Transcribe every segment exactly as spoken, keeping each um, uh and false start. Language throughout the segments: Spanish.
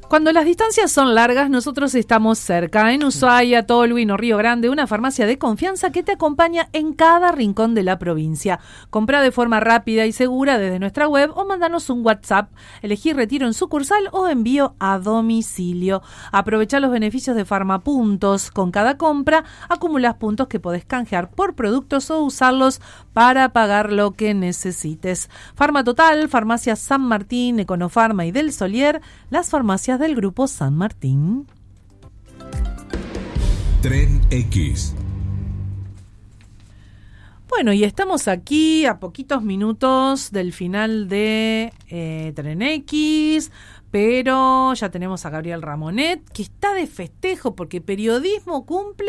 Cuando las distancias son largas, nosotros estamos cerca, en Ushuaia, Tolwyn o Río Grande, una farmacia de confianza que te acompaña en cada rincón de la provincia. Comprá de forma rápida y segura desde nuestra web o mándanos un WhatsApp. Elegí retiro en sucursal o envío a domicilio. Aprovechá los beneficios de Farmapuntos. Con cada compra acumulás puntos que podés canjear por productos o usarlos para pagar lo que necesites. Farma Total, Farmacia San Martín, Econofarma y Del Solier, las farmacias del Grupo San Martín. Tren X. Bueno, y estamos aquí a poquitos minutos del final de eh, Tren X, pero ya tenemos a Gabriel Ramonet, que está de festejo porque Periodismo cumple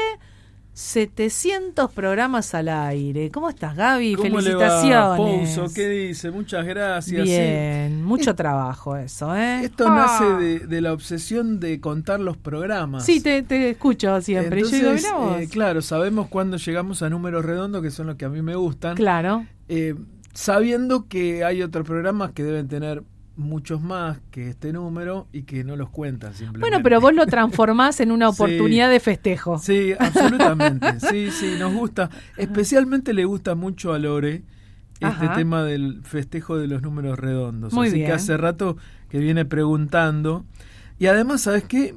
setecientos programas al aire. ¿Cómo estás, Gaby? ¿Cómo Felicitaciones. le va, Pouso? ¿Qué dice? Muchas gracias. Bien, sí. mucho trabajo eso, ¿eh? Esto ah. nace de, de la obsesión de contar los programas. Sí, te, te escucho siempre. Entonces, Yo digo, mirá vos. Eh, claro, sabemos cuándo llegamos a números redondos, que son los que a mí me gustan. Claro. Eh, sabiendo que hay otros programas que deben tener muchos más que este número y que no los cuentan simplemente. Bueno, pero vos lo transformás en una oportunidad sí, de festejo. Sí, absolutamente. Sí, sí, nos gusta. Especialmente le gusta mucho a Lore este Ajá. tema del festejo de los números redondos. Muy Así bien. que hace rato que viene preguntando. Y además, ¿sabes qué?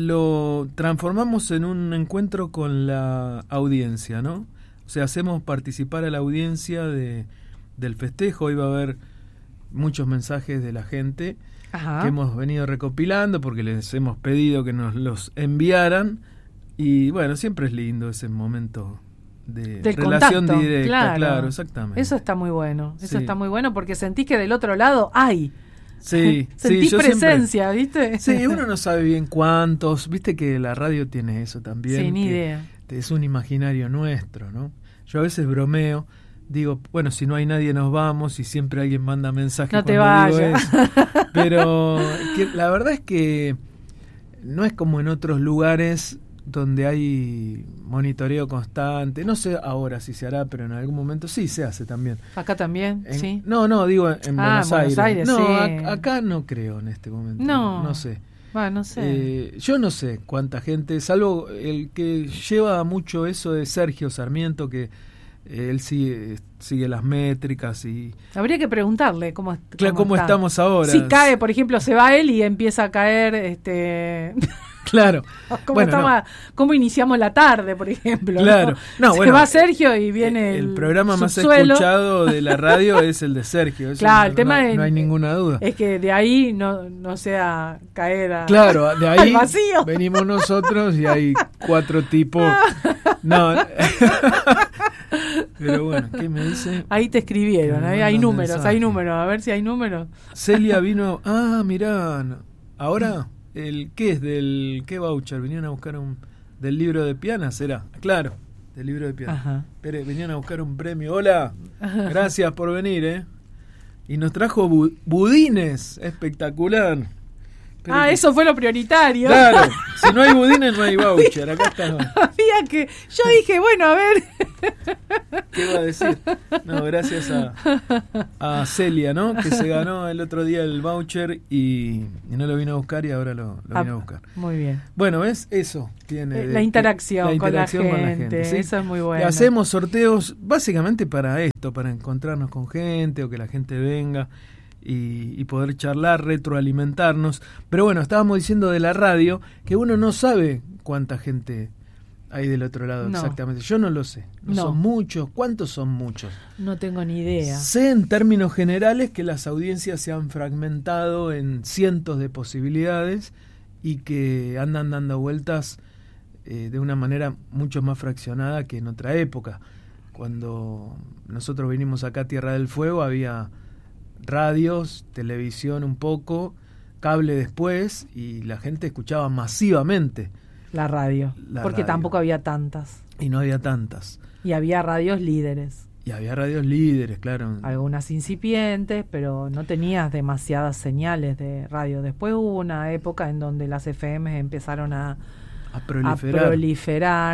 Lo transformamos en un encuentro con la audiencia, ¿no? O sea, hacemos participar a la audiencia de, del festejo. Hoy va a haber muchos mensajes de la gente Ajá. que hemos venido recopilando porque les hemos pedido que nos los enviaran y bueno, siempre es lindo ese momento de del relación contacto, directa, claro. claro, exactamente. Eso está muy bueno, eso sí. está muy bueno porque sentís que del otro lado hay. Sí, sentís sí, yo presencia, siempre, ¿viste? Sí, uno no sabe bien cuántos, viste que la radio tiene eso también. Sí, ni que idea. Es un imaginario nuestro, ¿no? Yo a veces bromeo. Digo, bueno, si no hay nadie nos vamos y siempre alguien manda mensajes no cuando te vayas. Digo eso. Pero que, la verdad es que no es como en otros lugares donde hay monitoreo constante. No sé ahora si se hará, pero en algún momento sí se hace también. ¿Acá también? En, sí. No, no, digo en ah, Buenos, Buenos Aires. Aires. No, sí. a, acá no creo en este momento. No. No sé. Bueno, no sé. Eh, yo no sé cuánta gente, salvo el que lleva mucho eso de Sergio Sarmiento, que él sigue, sigue las métricas y... Habría que preguntarle cómo, cómo, claro, cómo está. estamos ahora. Si cae, por ejemplo, se va él y empieza a caer... este Claro. ¿Cómo, bueno, estamos, no. ¿Cómo iniciamos la tarde, por ejemplo? Claro. No, no se bueno, va Sergio y viene el El programa subsuelo. Más escuchado de la radio es el de Sergio. Eso claro, no, el tema no, es, no hay ninguna duda. Es que de ahí no, no sea caer a, claro, de ahí al vacío. Venimos nosotros y hay cuatro tipos... No... Pero bueno, ¿qué me dice? Ahí te escribieron, ahí hay números, mensaje. hay números, a ver si hay números. Celia vino, ah, mirá, ahora, el ¿qué es del qué voucher? Vinieron a buscar un del libro de Piana, ¿será? Claro, del libro de Piana. Ajá. Pero venían a buscar un premio. Hola, gracias por venir, ¿eh? Y nos trajo bu- budines, espectacular. Pero ah, que... eso fue lo prioritario. Claro, si no hay budines no hay voucher, acá está. Había que, yo dije, bueno, a ver. ¿Qué iba a decir? No, gracias a, a Celia, ¿no? Que se ganó el otro día el voucher y, y no lo vino a buscar y ahora lo, lo ah, vino a buscar. Muy bien. Bueno, ¿ves? Eso tiene. Eh, de, la, interacción la interacción con la con gente, la gente. ¿Sí? Eso es muy bueno. Y hacemos sorteos básicamente para esto, para encontrarnos con gente o que la gente venga y, y poder charlar, retroalimentarnos. Pero bueno, estábamos diciendo de la radio que uno no sabe cuánta gente hay del otro lado no. exactamente. Yo no lo sé. No, no son muchos. ¿Cuántos son muchos? No tengo ni idea. Sé en términos generales que las audiencias se han fragmentado en cientos de posibilidades y que andan dando vueltas eh, de una manera mucho más fraccionada que en otra época. Cuando nosotros vinimos acá a Tierra del Fuego había radios, televisión un poco, cable después y la gente escuchaba masivamente la radio, la porque radio. Tampoco había tantas. Y no había tantas. Y había radios líderes. Y había radios líderes, claro. Algunas incipientes, pero no tenías demasiadas señales de radio. Después hubo una época en donde las F M empezaron a, a proliferar. a proliferar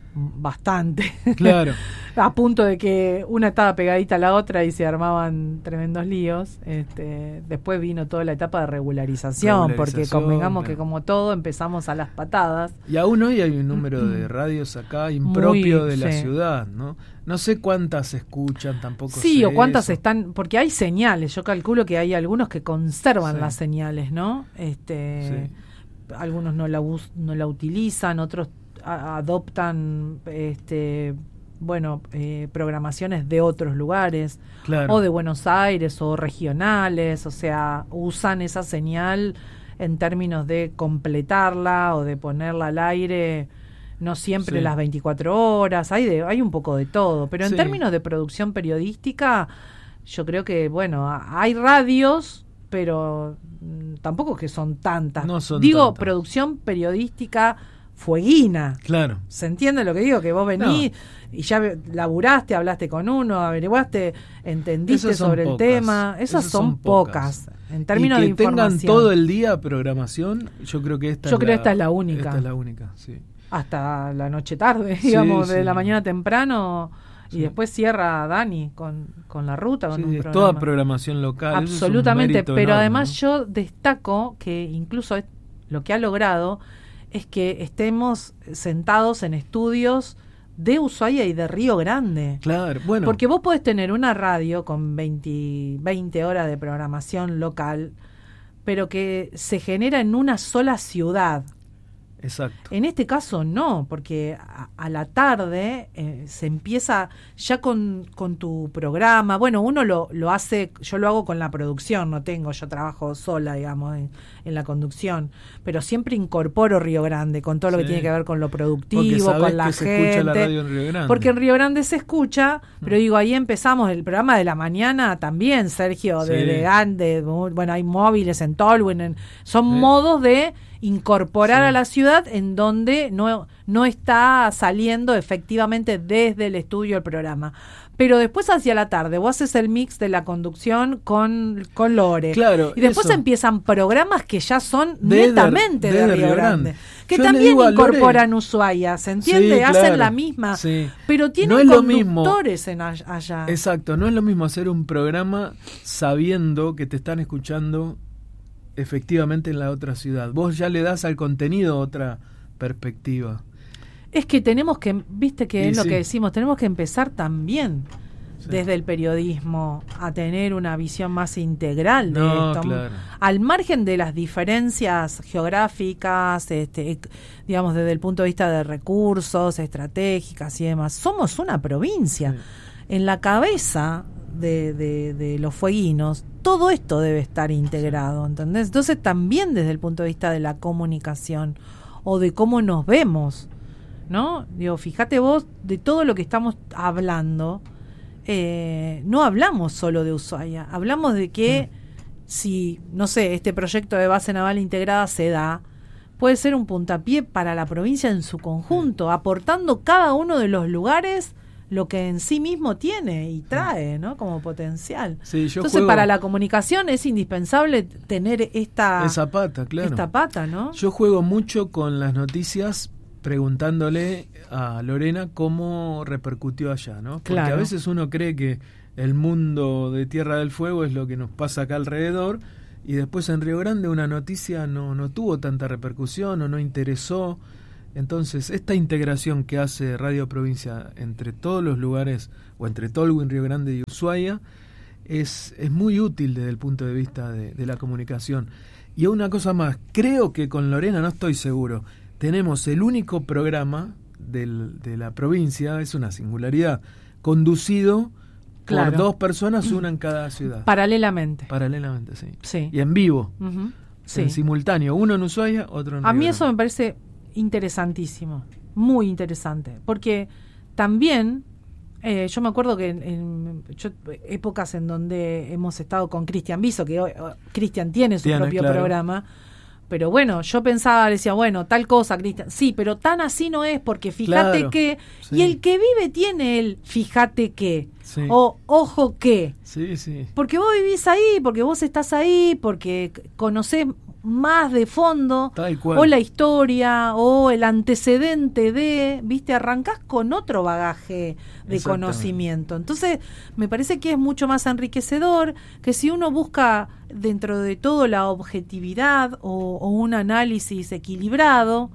bastante. Claro. A punto de que una estaba pegadita a la otra y se armaban tremendos líos. Este, después vino toda la etapa de regularización, Regularización, porque convengamos claro. que como todo empezamos a las patadas. Y aún hoy hay un número de radios acá impropio Muy, de la sí. ciudad, ¿no? No sé cuántas se escuchan, tampoco Sí, sé o cuántas eso. están, porque hay señales, yo calculo que hay algunos que conservan Sí. las señales, ¿no? Este, Sí. algunos no la us- no la utilizan, otros a- adoptan este bueno, eh, programaciones de otros lugares, Claro. o de Buenos Aires, o regionales, o sea, usan esa señal en términos de completarla o de ponerla al aire, no siempre Sí. las veinticuatro horas, hay de, hay un poco de todo, pero en Sí. términos de producción periodística, yo creo que, bueno, a- hay radios, pero mm, tampoco que son tantas. No son Digo, tantas. producción periodística fueguina. Claro. ¿Se entiende lo que digo? Que vos venís y ya ve- laburaste, hablaste con uno, averiguaste, entendiste Esas son sobre pocas. el tema. Esas, Esas son, son pocas. pocas. En términos y de que tengan información. todo el día programación, yo creo que esta Yo es creo la, esta es la única. Esta es la única, sí. Hasta la noche tarde, Sí, digamos, de sí. la mañana temprano. Y Sí. después cierra Dani con, con la ruta. Con Sí, un es programa. toda programación local. eso es un Absolutamente, mérito pero enorme, además ¿no? yo destaco que incluso es- lo que ha logrado es que estemos sentados en estudios de Ushuaia y de Río Grande. Claro, bueno. Porque vos podés tener una radio con veinte, veinte horas de programación local, pero que se genera en una sola ciudad. Exacto. En este caso no, porque a, a la tarde eh, se empieza ya con, con tu programa. Bueno, uno lo, lo hace, yo lo hago con la producción, no tengo, yo trabajo sola, digamos, en, en la conducción, pero siempre incorporo Río Grande con todo lo Sí. que tiene que ver con lo Porque productivo, sabés con la que se gente. escucha la radio en Río Grande. Porque en Río Grande se escucha, pero digo, ahí empezamos el programa de la mañana también, Sergio, de, Sí. de Grande, bueno, hay móviles en Tolwyn, en- son Sí. modos de incorporar Sí. a la ciudad en donde no, no está saliendo efectivamente desde el estudio el programa. Pero después hacia la tarde vos haces el mix de la conducción con, con Lore. Claro, y después eso. empiezan programas que ya son Desde- netamente de desde Río Río Grande. Grande. Que Yo le también digo a Lore- incorporan Ushuaia, ¿se entiende? Sí, Hacen claro. la misma. Sí. Pero tienen No es lo mismo. conductores en all- allá. Exacto, no es lo mismo hacer un programa sabiendo que te están escuchando efectivamente en la otra ciudad. Vos ya le das al contenido otra perspectiva. Es que tenemos que, viste que Y es lo sí. que decimos, tenemos que empezar también Sí. desde el periodismo a tener una visión más integral de No, esto, claro. al margen de las diferencias geográficas, este, ec- digamos desde el punto de vista de recursos, estratégicas y demás. Somos una provincia. Sí. En la cabeza de, de, de los fueguinos, todo esto debe estar integrado, ¿entendés? Entonces también desde el punto de vista de la comunicación o de cómo nos vemos, ¿no? Digo, fíjate vos, de todo lo que estamos hablando, eh, no hablamos solo de Ushuaia, hablamos de que si, no sé, este proyecto de base naval integrada se da, puede ser un puntapié para la provincia en su conjunto, aportando cada uno de los lugares lo que en sí mismo tiene y trae, ¿no? Como potencial. Sí, yo Entonces, juego para la comunicación es indispensable tener esta, esa pata, claro. esta pata, ¿no? Yo juego mucho con las noticias preguntándole a Lorena cómo repercutió allá, ¿no? Porque Claro. a veces uno cree que el mundo de Tierra del Fuego es lo que nos pasa acá alrededor y después en Río Grande una noticia no, no tuvo tanta repercusión o no interesó. Entonces, esta integración que hace Radio Provincia entre todos los lugares, o entre Tolwyn, Río Grande y Ushuaia, es, es muy útil desde el punto de vista de, de la comunicación. Y una cosa más, creo que con Lorena, no estoy seguro, tenemos el único programa del, de la provincia, es una singularidad, conducido Claro. por dos personas, una en cada ciudad. Paralelamente. Paralelamente, sí. Sí. Y en vivo, Ujú. Sí. en simultáneo, uno en Ushuaia, otro en A Río mí Grande. eso me parece interesantísimo, muy interesante, porque también eh, yo me acuerdo que en, en yo- épocas en donde hemos estado con Cristian Biso, que hoy- hoy- Cristian tiene su Tiene, propio claro. programa, pero bueno, yo pensaba, decía, bueno, tal cosa, Cristian, sí, pero tan así no es, porque fíjate Claro, que, sí. y el que vive tiene el fíjate que, Sí. o ojo que, Sí, sí. porque vos vivís ahí, porque vos estás ahí, porque c- conocés más de fondo, o la historia, o el antecedente de, viste, arrancás con otro bagaje de conocimiento. Entonces, me parece que es mucho más enriquecedor que si uno busca dentro de todo la objetividad o, o un análisis equilibrado,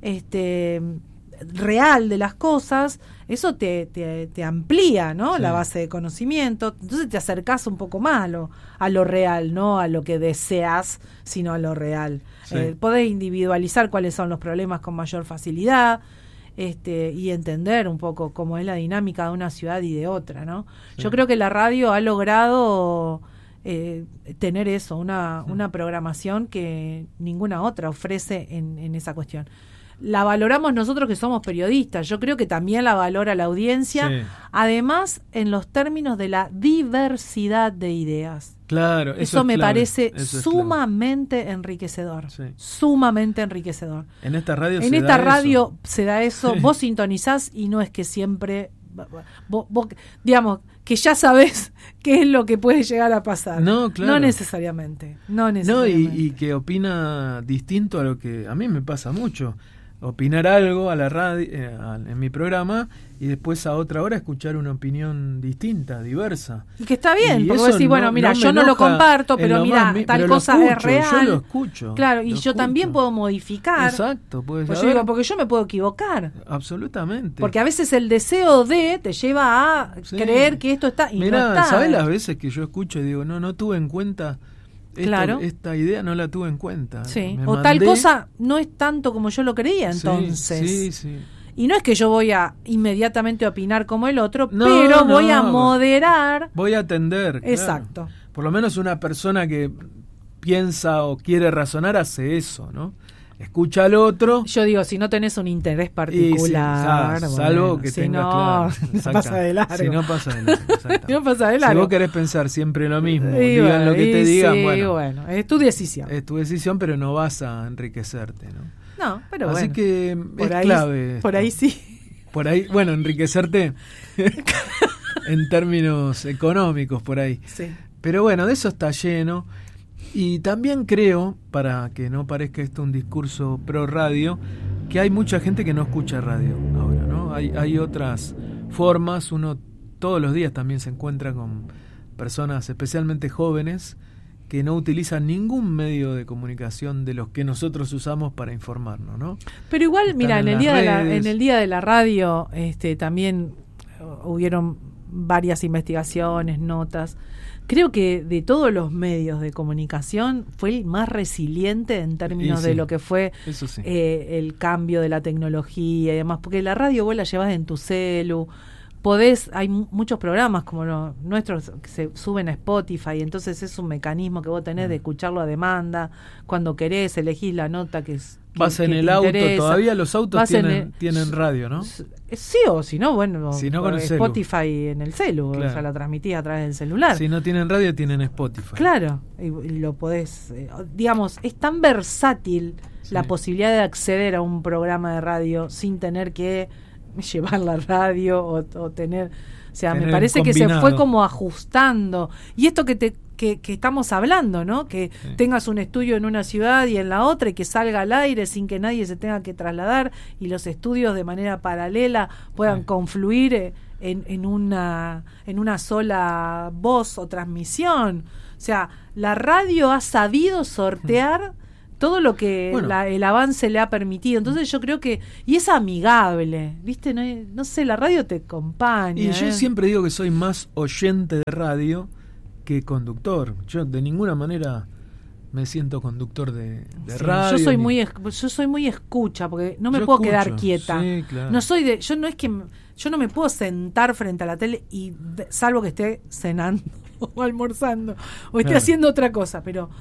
este real de las cosas, eso te, te, te amplía, ¿no? Sí. La base de conocimiento, entonces te acercás un poco más a lo, a lo real, no a lo que deseas, sino a lo real. Sí. Eh, podés individualizar cuáles son los problemas con mayor facilidad, este, y entender un poco cómo es la dinámica de una ciudad y de otra, ¿no? Sí. Yo creo que la radio ha logrado eh, tener eso, una, mm. una programación que ninguna otra ofrece en, en esa cuestión. La valoramos nosotros que somos periodistas, yo creo que también la valora la audiencia, sí. Además en los términos de la diversidad de ideas. Claro, eso, eso es me clave. parece eso sumamente es enriquecedor, sí. sumamente enriquecedor. En esta radio en se esta da radio eso. se da eso, vos sintonizás y no es que siempre, vos, vos, digamos, que ya sabés qué es lo que puede llegar a pasar. No, claro. No necesariamente, no necesariamente. No, y, y que opina distinto a lo que a mí me pasa mucho. Opinar algo a la radio, eh, en mi programa, y después a otra hora escuchar una opinión distinta, diversa. Y que está bien, y porque vos decís, bueno, no, mira, no yo no lo comparto, pero mira, más, tal pero cosa escucho, es real. Yo lo escucho. Claro, y yo escucho. también puedo modificar. Exacto, puedes pues yo digo, porque yo me puedo equivocar. Absolutamente. Porque a veces el deseo de te lleva a sí. creer que esto está y mirá, no está. ¿sabés las veces que yo escucho y digo, no, no tuve en cuenta... Esto, claro. Esta idea no la tuve en cuenta. Sí. Me o mandé... tal cosa no es tanto como yo lo creía, entonces. Sí, sí, sí. Y no es que yo voy a inmediatamente opinar como el otro, no, pero no, voy a moderar. Voy a atender. Exacto. Claro. Por lo menos una persona que piensa o quiere razonar hace eso, ¿no? Escucha al otro. Yo digo, si no tenés un interés particular, sí, sí, salvo bueno, que si tengas no, claro. No pasa de largo. Si no pasa de largo. Si no pasa de largo. Si vos querés pensar siempre lo mismo, y digan bueno, lo que te y digan, sí, bueno, bueno, es tu decisión. Es tu decisión, pero no vas a enriquecerte, ¿no? No, pero Así bueno. que por es ahí, clave. Por ahí sí. Por ahí, bueno, enriquecerte en términos económicos, por ahí. Sí. Pero bueno, de eso está lleno. Y también creo, para que no parezca esto un discurso pro radio, que hay mucha gente que no escucha radio ahora, ¿no? Hay, hay otras formas, uno todos los días también se encuentra con personas, especialmente jóvenes, que no utilizan ningún medio de comunicación de los que nosotros usamos para informarnos, ¿no? Pero igual, Están mira, en, en el día redes. de la, en el día de la radio, este, también hubieron varias investigaciones, notas. Creo que de todos los medios de comunicación fue el más resiliente en términos sí, de lo que fue sí. eh, el cambio de la tecnología y demás, porque la radio vos la llevas en tu celu, podés, hay m- muchos programas como los nuestros que se suben a Spotify, entonces es un mecanismo que vos tenés mm. de escucharlo a demanda, cuando querés, elegís la nota que es que, vas en que el te auto, interesa. Todavía los autos tienen, el, tienen radio, ¿no? Sí, o si no, bueno, si no con el Spotify celu. En el celu, claro. O sea, la transmitís a través del celular. Si no tienen radio, tienen Spotify. Claro, y, y lo podés, eh, digamos, es tan versátil sí. la posibilidad de acceder a un programa de radio sin tener que llevar la radio o, o tener, o sea, tener me parece que se fue como ajustando. Y esto que te que, que estamos hablando, ¿no? Que sí. tengas un estudio en una ciudad y en la otra y que salga al aire sin que nadie se tenga que trasladar y los estudios de manera paralela puedan sí. confluir en, en una en una sola voz o transmisión. O sea, la radio ha sabido sortear todo lo que bueno. la, el avance le ha permitido. Entonces yo creo que, y es amigable, ¿viste? No, no sé, la radio te acompaña. Y ¿eh? yo siempre digo que soy más oyente de radio que conductor. Yo de ninguna manera me siento conductor de, de sí, radio. Yo soy ni... muy yo soy muy escucha, porque no me yo puedo escucho, quedar quieta. Sí, claro. No soy de, yo no es que yo no me puedo sentar frente a la tele y salvo que esté cenando o almorzando o esté claro. haciendo otra cosa, pero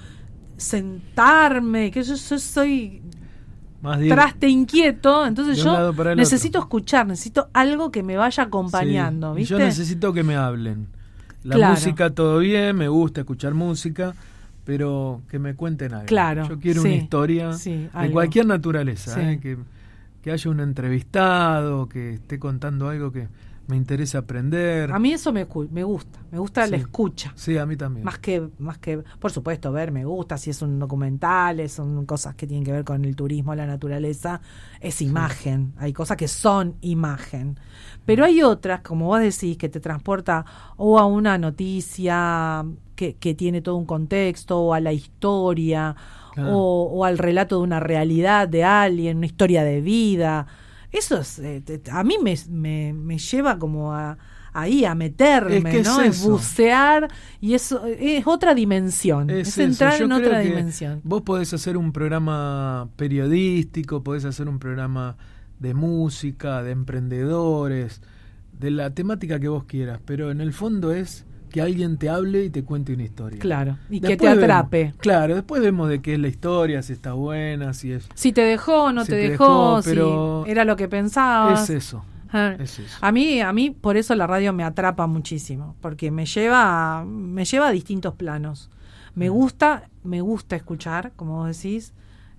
sentarme, que yo, yo soy Más traste inquieto, entonces yo necesito otro. escuchar, necesito algo que me vaya acompañando, sí, ¿viste? Yo necesito que me hablen. La claro. música todo bien, me gusta escuchar música, pero que me cuenten algo. Claro, yo quiero sí, una historia sí, de algo. cualquier naturaleza, sí. ¿eh? que, que haya un entrevistado, que esté contando algo que me interesa aprender. A mí eso me, me gusta, me gusta sí. la escucha. Sí, a mí también. Más que, más que, por supuesto, ver me gusta, si es un documental, son cosas que tienen que ver con el turismo, la naturaleza, es imagen, sí. Hay cosas que son imagen. Pero hay otras, como vos decís, que te transporta o a una noticia que, que tiene todo un contexto, o a la historia, claro. o, o al relato de una realidad de alguien, una historia de vida. Eso es, eh, a mí me, me, me lleva como a ahí a meterme, es que ¿no? Es eso. bucear, y eso es otra dimensión, es, es entrar en otra dimensión. Vos podés hacer un programa periodístico, podés hacer un programa de música, de emprendedores, de la temática que vos quieras, pero en el fondo es que alguien te hable y te cuente una historia. Claro, y después que te atrape. Vemos, claro, después vemos de qué es la historia, si está buena, si es... Si te dejó o no si te, te dejó, dejó, pero si era lo que pensabas. Es eso. Ah. Es eso. A mí, a mí por eso la radio me atrapa muchísimo, porque me lleva, me lleva a distintos planos. Me gusta, me gusta escuchar, como vos decís.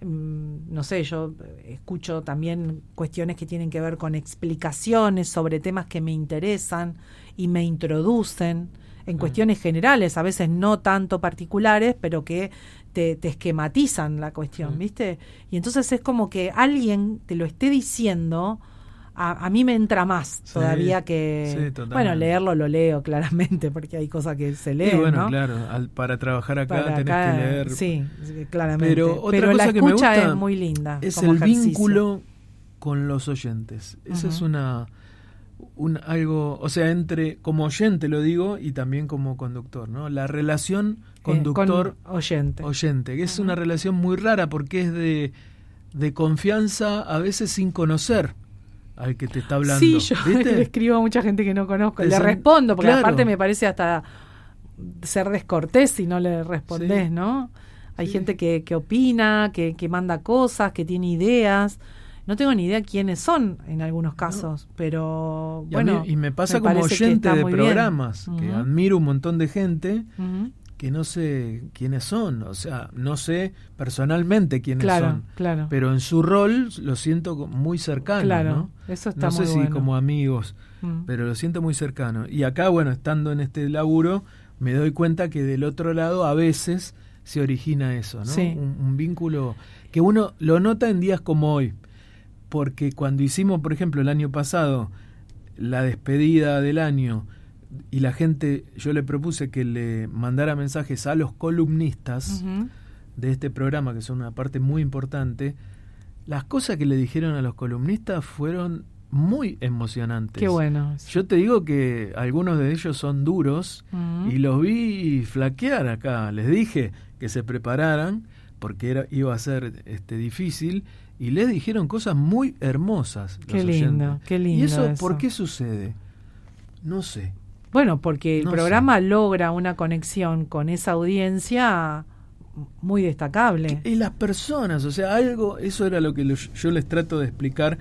No sé, yo escucho también cuestiones que tienen que ver con explicaciones sobre temas que me interesan y me introducen en cuestiones generales, a veces no tanto particulares, pero que te, te esquematizan la cuestión, ¿viste? Y entonces es como que alguien te lo esté diciendo. A, a mí me entra más todavía sí, que... sí, bueno, leerlo lo leo claramente, porque hay cosas que se leen, sí, bueno, ¿no? claro, al, para trabajar acá para tenés acá, que leer. Sí, claramente. Pero, otra Pero cosa la que me escucha gusta es muy linda. Es como el ejercicio. vínculo con los oyentes. Eso uh-huh. es una... Un, algo, o sea, entre como oyente lo digo y también como conductor, ¿no? La relación conductor eh, con oyente. Oyente, que es uh-huh. una relación muy rara porque es de, de confianza a veces sin conocer al que te está hablando. Sí, yo ¿viste? le escribo a mucha gente que no conozco, es le en, respondo, porque claro. aparte me parece hasta ser descortés si no le respondés, sí. ¿no? Hay sí. gente que, que opina, que, que manda cosas, que tiene ideas. No tengo ni idea quiénes son en algunos casos, no. pero y bueno. Mí, y me pasa me como oyente de programas, bien. que uh-huh. admiro un montón de gente uh-huh. que no sé quiénes son, o sea, no sé personalmente quiénes claro, son, claro. pero en su rol lo siento muy cercano, claro, ¿no? Eso está no sé muy si bueno. como amigos, uh-huh. pero lo siento muy cercano. Y acá, bueno, estando en este laburo, me doy cuenta que del otro lado a veces se origina eso, ¿no? Sí. Un, un vínculo que uno lo nota en días como hoy. Porque cuando hicimos, por ejemplo, el año pasado, la despedida del año, y la gente, yo le propuse que le mandara mensajes a los columnistas uh-huh. de este programa, que son una parte muy importante, las cosas que le dijeron a los columnistas fueron muy emocionantes. Qué bueno. Yo te digo que algunos de ellos son duros uh-huh. y los vi flaquear acá. Les dije que se prepararan porque era, iba a ser este, difícil. Y les dijeron cosas muy hermosas. Qué los lindo, oyentes. qué lindo. ¿Y eso, eso por qué sucede? No sé. Bueno, porque el no programa sé. logra una conexión con esa audiencia muy destacable. Y las personas, o sea, algo, eso era lo que lo, yo les trato de explicar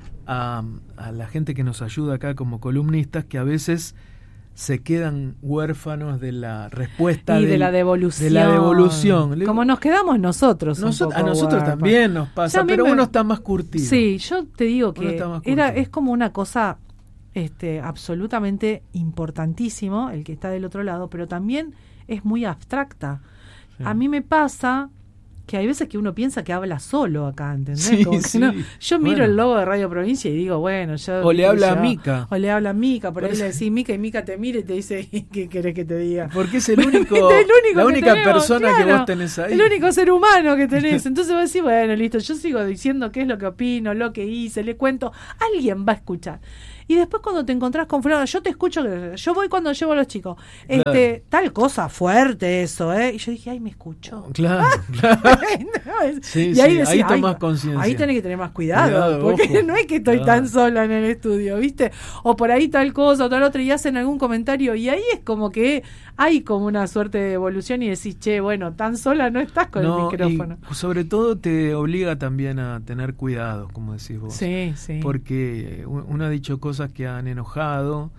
a, a la gente que nos ayuda acá como columnistas, que a veces se quedan huérfanos de la respuesta y del, de la devolución. De la devolución. Como nos quedamos nosotros. Nosot- un poco a nosotros huérfanos. también nos pasa, pero me... uno está más curtido. Sí, yo te digo uno que era es como una cosa este, absolutamente importantísimo el que está del otro lado, pero también es muy abstracta. Sí. A mí me pasa que hay veces que uno piensa que habla solo acá, ¿entendés? Sí, Como que sí. no, yo miro bueno. el logo de Radio Provincia y digo, bueno, yo... O le habla yo, a Mica. O le habla a Mica, por, por ahí eso. Le decís Mica y Mica te mira y te dice, ¿qué querés que te diga? Porque es el único, el único la única tenemos, persona claro, que vos tenés ahí. El único ser humano que tenés. Entonces vos decís, bueno, listo, yo sigo diciendo qué es lo que opino, lo que hice, le cuento, alguien va a escuchar. Y después cuando te encontrás con fulano, yo te escucho, yo voy cuando llevo a los chicos, este, claro. tal cosa fuerte eso, ¿eh? Y yo dije, ay, me escuchó. Claro, claro. no, es, sí, y ahí, sí, decís, ahí tomás conciencia. Ahí tenés que tener más cuidado, cuidado porque ojo. no es que estoy claro. tan sola en el estudio, ¿viste? O por ahí tal cosa o tal otra y hacen algún comentario y ahí es como que hay como una suerte de evolución y decís, che, bueno, tan sola no estás con no, el micrófono. Y sobre todo te obliga también a tener cuidado, como decís vos. Sí, sí. Porque uno ha dicho cosas que han enojado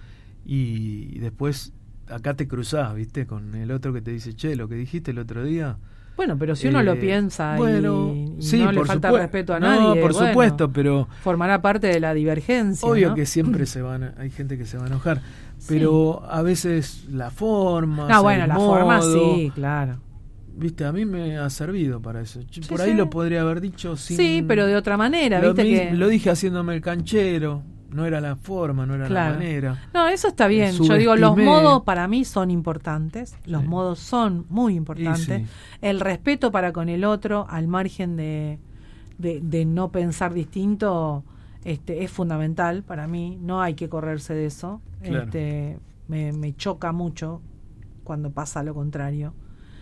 y después acá te cruzás, ¿viste? Con el otro que te dice, che, lo que dijiste el otro día. Bueno, pero si uno eh, lo piensa bueno, y, y sí, no le por falta supue- respeto a no, nadie, por bueno, supuesto, pero formará parte de la divergencia. obvio ¿no? que siempre se van a- hay gente que se va a enojar, pero a veces la forma, No, bueno, el la modo, forma sí, claro. viste, a mí me ha servido para eso. Ch- Sí, por ahí sí. lo podría haber dicho sin... Sí, pero de otra manera, lo, viste mis- que... lo dije haciéndome el canchero, no era la forma, no era Claro. la manera. No, eso está bien. Eh, Yo digo, los subestimé. modos para mí son importantes. Los Sí. modos son muy importantes. Y sí. El respeto para con el otro, al margen de, de, de no pensar distinto, este, es fundamental para mí. No hay que correrse de eso. Claro. Este, me, me choca mucho cuando pasa lo contrario.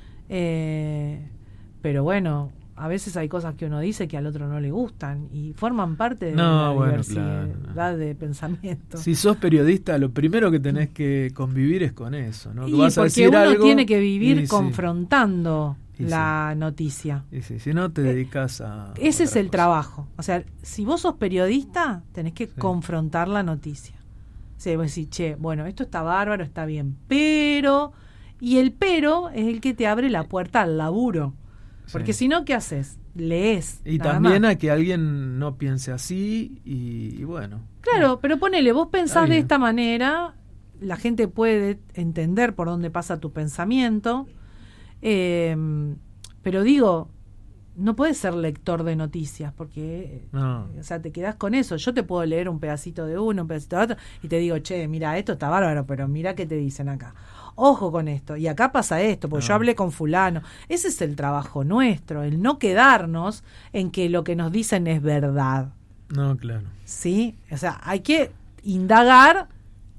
Eh, pero bueno, a veces hay cosas que uno dice que al otro no le gustan y forman parte de No, la bueno, diversidad claro, no. de pensamiento. Si sos periodista, lo primero que tenés que convivir es con eso, ¿no? Que Y vas a porque decir uno algo tiene que vivir y sí. confrontando Y la noticia. Y sí, si no te dedicas a... Ese es otra el cosa. trabajo. O sea, si vos sos periodista, tenés que Sí. confrontar la noticia. O sea, vos decís, che, bueno, esto está bárbaro, está bien, pero... Y el pero es el que te abre la puerta al laburo. Porque Sí. si no, ¿qué haces? Lees. Y nada también más. a que alguien no piense así y, y bueno. Claro, pero ponele, vos Está pensás de bien. esta manera, la gente puede entender por dónde pasa tu pensamiento, eh, pero digo, no puedes ser lector de noticias, porque No. o sea, te quedás con eso. Yo te puedo leer un pedacito de uno, un pedacito de otro, y te digo, che, mira, esto está bárbaro, pero mira qué te dicen acá. Ojo con esto, y acá pasa esto, porque No. yo hablé con fulano. Ese es el trabajo nuestro, el no quedarnos en que lo que nos dicen es verdad. No, claro. ¿Sí? O sea, hay que indagar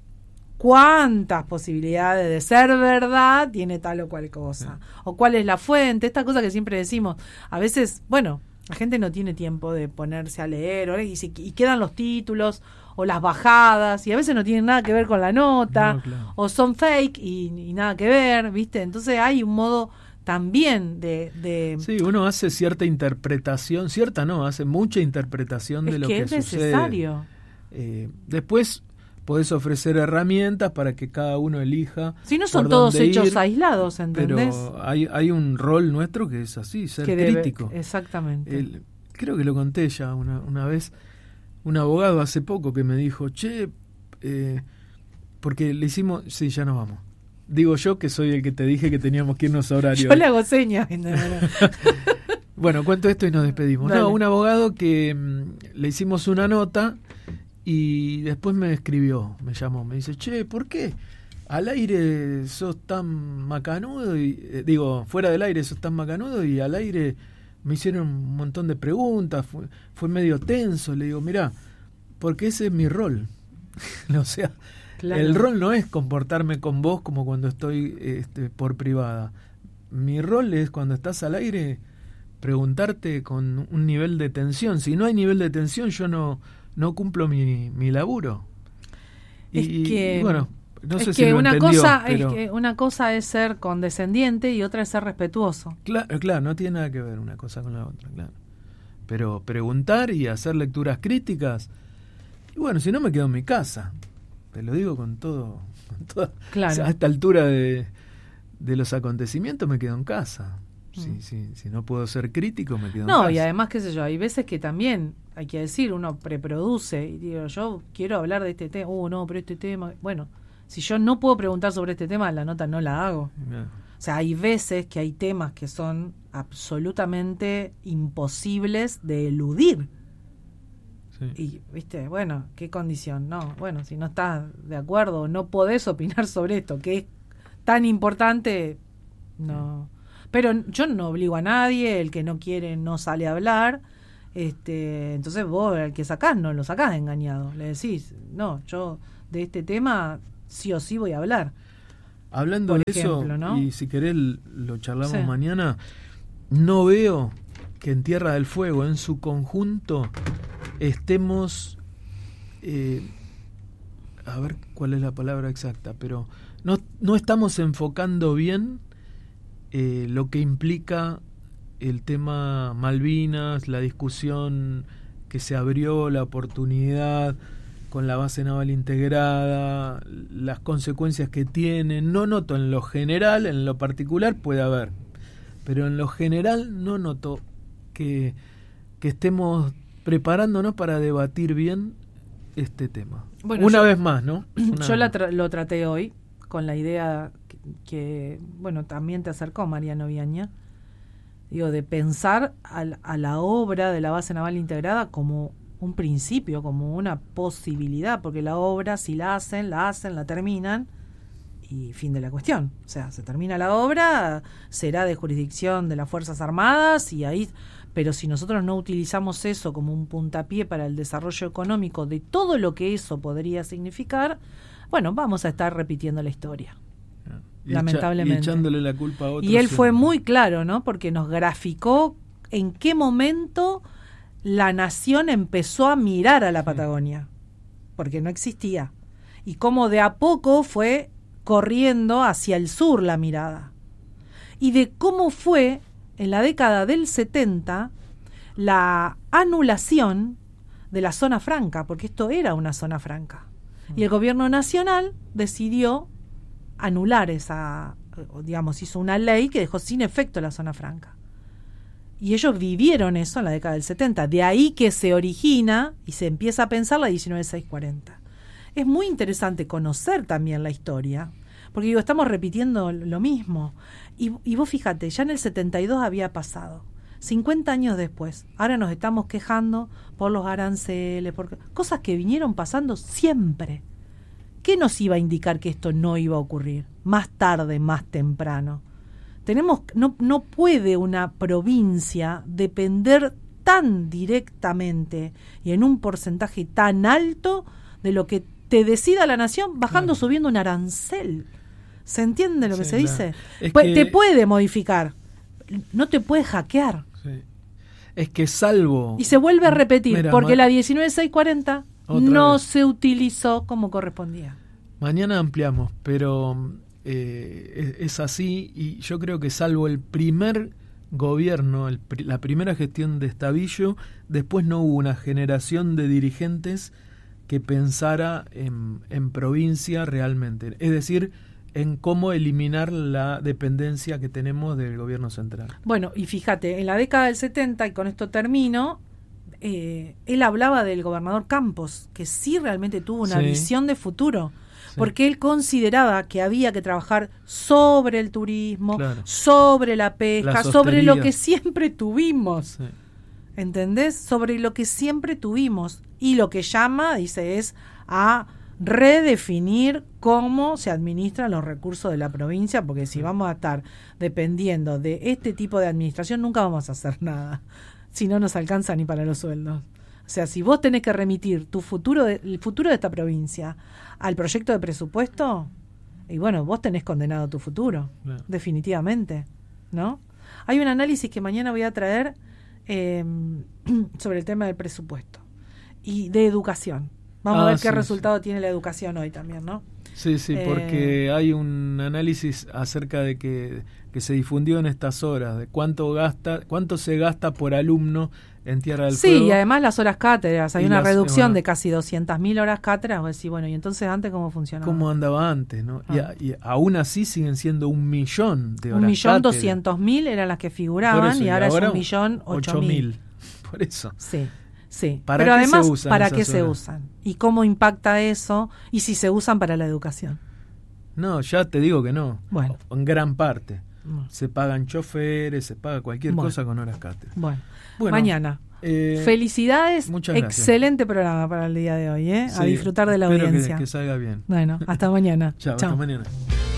cuántas posibilidades de ser verdad tiene tal o cual cosa. Sí. O cuál es la fuente, esta cosa que siempre decimos. A veces, bueno, la gente no tiene tiempo de ponerse a leer o- y, se- y quedan los títulos o las bajadas y a veces no tienen nada que ver con la nota No, claro. o son fake y, y nada que ver, ¿viste? Entonces hay un modo también de... de Sí, uno hace cierta interpretación, cierta no, hace mucha interpretación es de lo que que, es sucede. necesario. Eh, después podés ofrecer herramientas para que cada uno elija. Si no son por todos dónde hechos ir, aislados, ¿entendés? Pero hay, hay un rol nuestro que es así, ser Que debe- crítico. exactamente. El- creo que lo conté ya una, una vez, un abogado hace poco que me dijo, che, eh, porque le hicimos, sí, ya nos vamos. Digo yo que soy el que te dije que teníamos que irnos a horario. Yo le hago señas. Bueno, cuento esto y nos despedimos. Dale. No, un abogado que mm, le hicimos una nota y después me escribió, me llamó, me dice, che, ¿por qué al aire sos tan macanudo? Y eh, digo, fuera del aire sos tan macanudo y al aire me hicieron un montón de preguntas, fue, fue medio tenso. Le digo, mirá, porque ese es mi rol. O sea, Claro. el rol no es comportarme con vos como cuando estoy este, por privada. Mi rol es cuando estás al aire preguntarte con un nivel de tensión. Si no hay nivel de tensión, yo no, no cumplo mi, mi laburo. Y, Es que, y bueno, no es sé que si lo una entendió, cosa pero es que una cosa es ser condescendiente y otra es ser respetuoso. claro, claro, no tiene nada que ver una cosa con la otra, claro. Pero preguntar y hacer lecturas críticas, y bueno, si no me quedo en mi casa. Te lo digo con todo, con toda, Claro. o sea, a esta altura de, de los acontecimientos me quedo en casa. Mm. Si, si, si no puedo ser crítico, me quedo en No, casa. y además, qué sé yo, hay veces que también, hay que decir, uno preproduce y digo, yo quiero hablar de este tema, uh, no, pero este tema, bueno, si yo no puedo preguntar sobre este tema, la nota no la hago. No. O sea, hay veces que hay temas que son absolutamente imposibles de eludir. Sí. Y, viste, bueno, ¿qué condición? No, bueno, si no estás de acuerdo, no podés opinar sobre esto, que es tan importante, no. Pero yo no obligo a nadie, el que no quiere no sale a hablar, este, entonces vos, el que sacás, no lo sacás engañado, le decís, no, yo de este tema sí o sí voy a hablar. Hablando Por de ejemplo, eso, ¿no? y si querés lo charlamos Sí. mañana, no veo que en Tierra del Fuego, en su conjunto, estemos, eh, a ver cuál es la palabra exacta, pero no, no estamos enfocando bien eh, lo que implica el tema Malvinas, la discusión que se abrió, la oportunidad con la base naval integrada, las consecuencias que tiene. No noto en lo general, en lo particular puede haber, pero en lo general no noto que, que estemos preparándonos para debatir bien este tema. Bueno, Una yo, vez más, ¿no? Una yo la tra- lo traté hoy con la idea que, que, bueno, también te acercó Mariano Viaña, digo, de pensar a, a la obra de la base naval integrada como un principio, como una posibilidad, porque la obra, si la hacen, la hacen, la terminan, y fin de la cuestión. O sea, se termina la obra, será de jurisdicción de las Fuerzas Armadas, y ahí, pero si nosotros no utilizamos eso como un puntapié para el desarrollo económico de todo lo que eso podría significar, bueno, vamos a estar repitiendo la historia. Y lamentablemente. Echa, y echándole la culpa a otros. Y él siempre. Fue muy claro, ¿no? Porque nos graficó en qué momento la nación empezó a mirar a la Patagonia, porque no existía. Y cómo de a poco fue corriendo hacia el sur la mirada. Y de cómo fue, en la década del setenta, la anulación de la zona franca, porque esto era una zona franca. Y el gobierno nacional decidió anular esa, digamos, hizo una ley que dejó sin efecto la zona franca. Y ellos vivieron eso en la década del setenta. De ahí que se origina y se empieza a pensar la diecinueve mil seiscientos cuarenta. Es muy interesante conocer también la historia, porque digo, estamos repitiendo lo mismo. Y, y vos fíjate, ya en el setenta y dos había pasado. cincuenta años después, ahora nos estamos quejando por los aranceles, por cosas que vinieron pasando siempre. ¿Qué nos iba a indicar que esto no iba a ocurrir? Más tarde, más temprano. Tenemos, no, no puede una provincia depender tan directamente y en un porcentaje tan alto de lo que te decida la nación bajando, claro, subiendo un arancel. ¿Se entiende lo que sí, se dice? Es Pu- que te puede modificar, no te puede hackear. Sí. Es que salvo... Y se vuelve a repetir, Mira, porque ma- la diecinueve mil seiscientos cuarenta no vez. se utilizó como correspondía. Mañana ampliamos, pero eh, es, es así, y yo creo que salvo el primer gobierno, el, la primera gestión de Estabillo, después no hubo una generación de dirigentes que pensara en, en provincia realmente. Es decir, en cómo eliminar la dependencia que tenemos del gobierno central. Bueno, y fíjate, en la década del setenta, y con esto termino, eh, él hablaba del gobernador Campos, que sí realmente tuvo una sí. visión de futuro, sí. porque él consideraba que había que trabajar sobre el turismo, claro. sobre la pesca, la sobre lo que siempre tuvimos. Sí. ¿Entendés? Sobre lo que siempre tuvimos. Y lo que llama, dice, es a redefinir cómo se administran los recursos de la provincia, porque si vamos a estar dependiendo de este tipo de administración, nunca vamos a hacer nada, si no nos alcanza ni para los sueldos. O sea, si vos tenés que remitir tu futuro, de, el futuro de esta provincia al proyecto de presupuesto, y bueno, vos tenés condenado tu futuro, claro. definitivamente, ¿no? Hay un análisis que mañana voy a traer eh, sobre el tema del presupuesto y de educación. Vamos ah, a ver sí, qué resultado sí. tiene la educación hoy también, ¿no? Sí, sí, porque eh, hay un análisis acerca de que, que se difundió en estas horas, de cuánto gasta, cuánto se gasta por alumno en Tierra del sí, Fuego. Sí, y además las horas cátedras, hay y una las, reducción bueno, de casi doscientas mil horas cátedras, vos decís, bueno, y entonces antes ¿cómo funcionaba? ¿Cómo andaba antes, no? Ah. Y, a, y aún así siguen siendo un millón de horas Un millón cátedra. doscientos mil eran las que figuraban eso, y, ahora y ahora es un millón ocho mil. Por eso. Sí. Sí, ¿Para pero qué además, se usan ¿para qué horas? se usan? ¿Y cómo impacta eso? ¿Y si se usan para la educación? No, ya te digo que no. Bueno. En gran parte. Bueno. Se pagan choferes, se paga cualquier bueno. cosa con horas cátedra. Bueno, bueno mañana. Eh, Felicidades. Muchas gracias. Excelente programa para el día de hoy, ¿eh? Sí, A disfrutar de la audiencia. Que, que salga bien. Bueno, hasta mañana. Chao, Chao. hasta mañana.